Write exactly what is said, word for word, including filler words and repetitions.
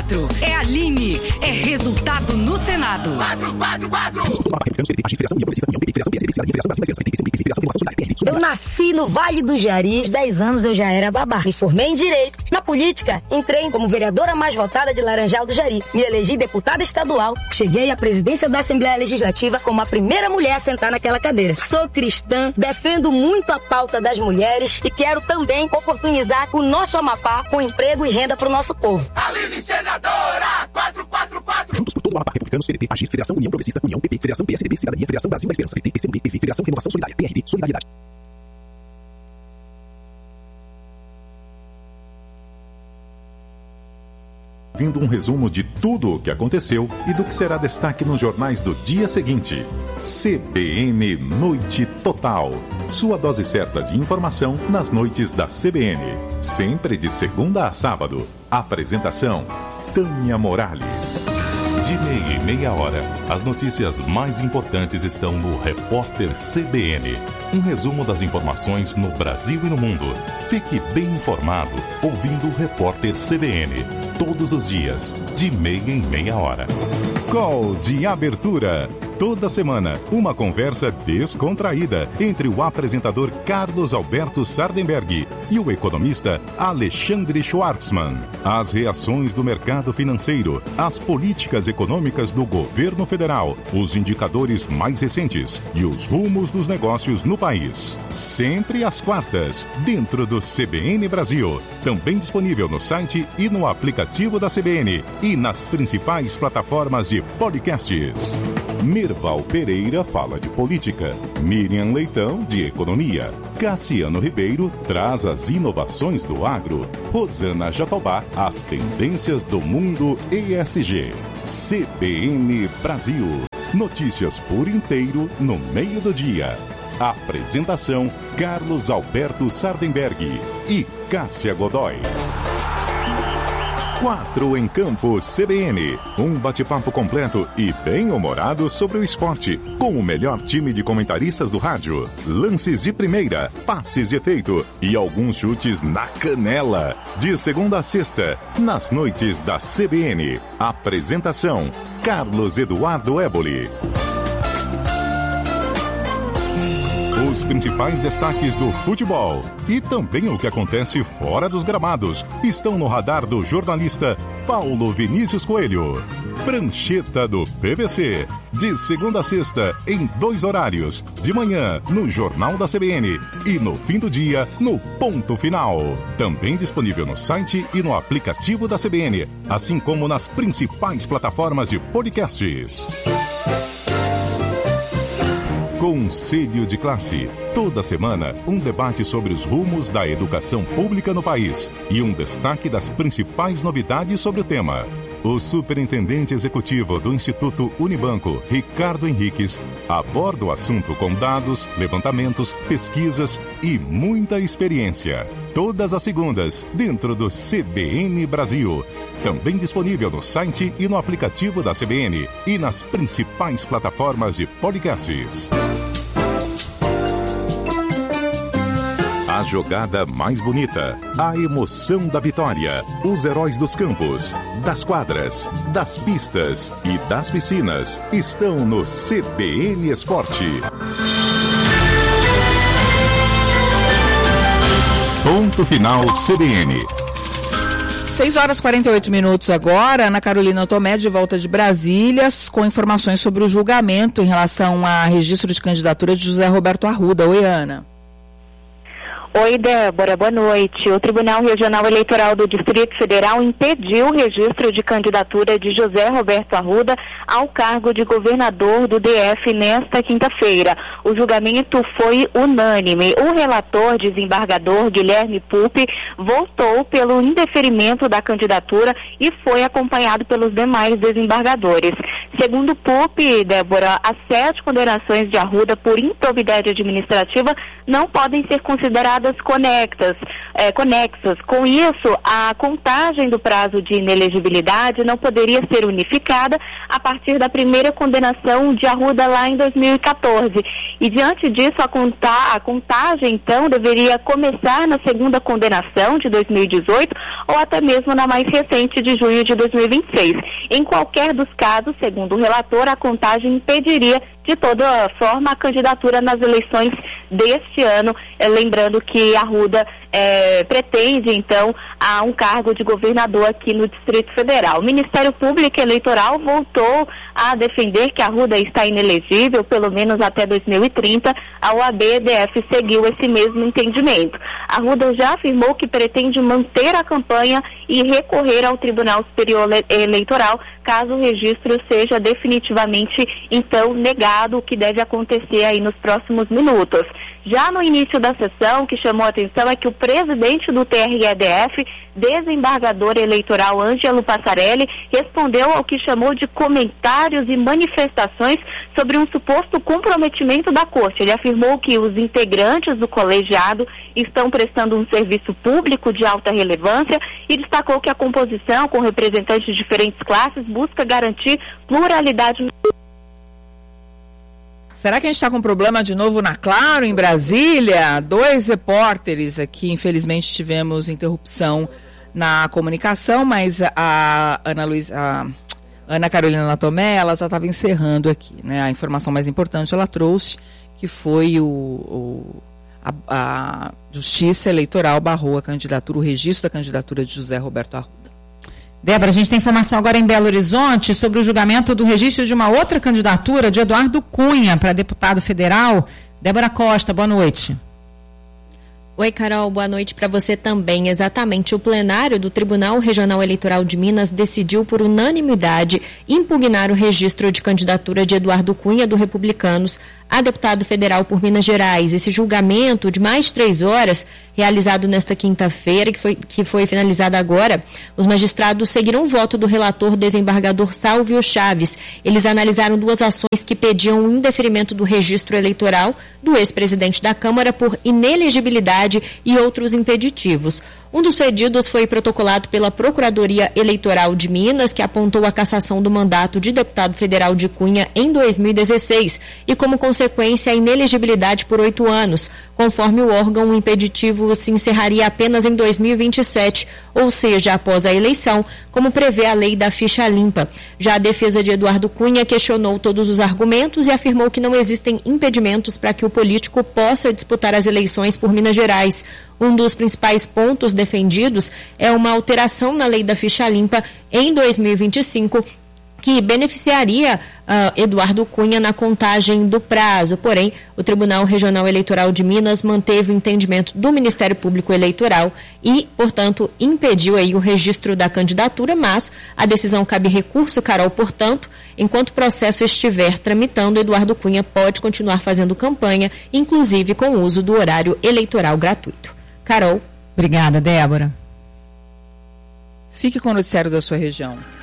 quatro. É Aline. É resultado no Senado. quatro, quatro, quatro. Eu nasci no Vale do Jari, aos dez anos eu já era babá. Me formei em Direito. Na política, entrei como vereadora mais votada de Laranjal do Jari. Me elegi deputada estadual. Cheguei à presidência da Assembleia Legislativa como a primeira mulher a sentar naquela cadeira. Sou cristã, defendo muito a pauta das mulheres e quero também oportunizar o nosso Amapá com emprego e renda para o nosso povo. Aline, senadora, quatro quatro quatro. Juntos por todo o Amapá, Republicanos, P D T, Agir, Federação União Progressista, União, P P, Federação P S D B, Cidadania, Federação Brasil da Esperança, P T, P C M B, P V, Federação Renovação Solidária, P R D, Solidariedade. Vindo um resumo de tudo o que aconteceu e do que será destaque nos jornais do dia seguinte. C B N Noite Total. Sua dose certa de informação nas noites da C B N. Sempre de segunda a sábado. Apresentação: Tânia Morales. De meia e meia hora, as notícias mais importantes estão no Repórter C B N. Um resumo das informações no Brasil e no mundo. Fique bem informado ouvindo o Repórter C B N. Todos os dias, de meia em meia hora. Call de abertura. Toda semana, uma conversa descontraída entre o apresentador Carlos Alberto Sardenberg e o economista Alexandre Schwartzman. As reações do mercado financeiro, as políticas econômicas do governo federal, os indicadores mais recentes e os rumos dos negócios no país. Sempre às quartas, dentro do C B N Brasil. Também disponível no site e no aplicativo da C B N e nas principais plataformas de podcasts. Mirval Pereira fala de política, Miriam Leitão de economia, Cassiano Ribeiro traz as inovações do agro, Rosana Jatobá as tendências do mundo E S G. C B N Brasil, notícias por inteiro no meio do dia. Apresentação: Carlos Alberto Sardenberg e Cássia Godoy. Quatro em Campo C B N. Um bate-papo completo e bem-humorado sobre o esporte, com o melhor time de comentaristas do rádio. Lances de primeira, passes de efeito e alguns chutes na canela. De segunda a sexta, nas noites da C B N. Apresentação: Carlos Eduardo Éboli. Os principais destaques do futebol e também o que acontece fora dos gramados estão no radar do jornalista Paulo Vinícius Coelho. Prancheta do P V C, de segunda a sexta, em dois horários, de manhã no Jornal da C B N e no fim do dia no Ponto Final. Também disponível no site e no aplicativo da C B N, assim como nas principais plataformas de podcasts. Conselho de Classe. Toda semana, um debate sobre os rumos da educação pública no país e um destaque das principais novidades sobre o tema. O superintendente executivo do Instituto Unibanco, Ricardo Henriques, aborda o assunto com dados, levantamentos, pesquisas e muita experiência. Todas as segundas, dentro do C B N Brasil. Também disponível no site e no aplicativo da C B N e nas principais plataformas de podcasts. A jogada mais bonita, a emoção da vitória, os heróis dos campos, das quadras, das pistas e das piscinas estão no C B N Esporte. Ponto Final C B N. seis horas e quarenta e oito minutos agora. Ana Carolina Tomé, de volta de Brasília, com informações sobre o julgamento em relação a registro de candidatura de José Roberto Arruda. Oi, Ana. Oi, Débora, boa noite. O Tribunal Regional Eleitoral do Distrito Federal impediu o registro de candidatura de José Roberto Arruda ao cargo de governador do D F nesta quinta-feira. O julgamento foi unânime. O relator, desembargador Guilherme Pupi, votou pelo indeferimento da candidatura e foi acompanhado pelos demais desembargadores. Segundo o P U P, Débora, as sete condenações de Arruda por improbidade administrativa não podem ser consideradas conectas, é, conexas. Com isso, a contagem do prazo de inelegibilidade não poderia ser unificada a partir da primeira condenação de Arruda lá em dois mil e quatorze. E diante disso, a, conta, a contagem, então, deveria começar na segunda condenação de dois mil e dezoito ou até mesmo na mais recente de junho de dois mil e vinte e seis. Em qualquer dos casos, segundo o relator, a contagem impediria de toda forma a candidatura nas eleições deste ano, eh, lembrando que Arruda eh, pretende então a um cargo de governador aqui no Distrito Federal. O Ministério Público Eleitoral voltou a defender que Arruda está inelegível, pelo menos até dois mil e trinta. A O A B D F seguiu esse mesmo entendimento. Arruda já afirmou que pretende manter a campanha e recorrer ao Tribunal Superior Eleitoral caso o registro seja definitivamente então negado, o que deve acontecer aí nos próximos minutos. Já no início da sessão, o que chamou a atenção é que o presidente do T R E D F, desembargador eleitoral Ângelo Passarelli, respondeu ao que chamou de comentários e manifestações sobre um suposto comprometimento da corte. Ele afirmou que os integrantes do colegiado estão prestando um serviço público de alta relevância e destacou que a composição com representantes de diferentes classes busca garantir pluralidade. Será que a gente está com problema de novo na Claro, em Brasília? Dois repórteres aqui, infelizmente tivemos interrupção na comunicação, mas a Ana Luísa, a Ana Carolina Tomé, ela já estava encerrando aqui, né? A informação mais importante ela trouxe, que foi o, o a, a Justiça Eleitoral barrou a candidatura, o registro da candidatura de José Roberto Arruda. Débora, a gente tem informação agora em Belo Horizonte sobre o julgamento do registro de uma outra candidatura de Eduardo Cunha para deputado federal. Débora Costa, boa noite. Oi, Carol, boa noite para você também. Exatamente, o plenário do Tribunal Regional Eleitoral de Minas decidiu por unanimidade impugnar o registro de candidatura de Eduardo Cunha, do Republicanos, a deputado federal por Minas Gerais. Esse julgamento de mais de três horas, realizado nesta quinta-feira, que foi, que foi finalizado agora, os magistrados seguiram o voto do relator desembargador Sálvio Chaves. Eles analisaram duas ações que pediam o indeferimento do registro eleitoral do ex-presidente da Câmara por inelegibilidade e outros impeditivos. Um dos pedidos foi protocolado pela Procuradoria Eleitoral de Minas, que apontou a cassação do mandato de deputado federal de Cunha em dois mil e dezesseis e, como consequência, a inelegibilidade por oito anos. Conforme o órgão, o impeditivo se encerraria apenas em dois mil e vinte e sete, ou seja, após a eleição, como prevê a lei da ficha limpa. Já a defesa de Eduardo Cunha questionou todos os argumentos e afirmou que não existem impedimentos para que o político possa disputar as eleições por Minas Gerais. Um dos principais pontos defendidos é uma alteração na lei da ficha limpa em dois mil e vinte e cinco, que beneficiaria uh, Eduardo Cunha na contagem do prazo. Porém, o Tribunal Regional Eleitoral de Minas manteve o entendimento do Ministério Público Eleitoral e, portanto, impediu aí o registro da candidatura, mas a decisão cabe recurso, Carol. Portanto, enquanto o processo estiver tramitando, Eduardo Cunha pode continuar fazendo campanha, inclusive com o uso do horário eleitoral gratuito. Carol. Obrigada, Débora. Fique com o noticiário da sua região.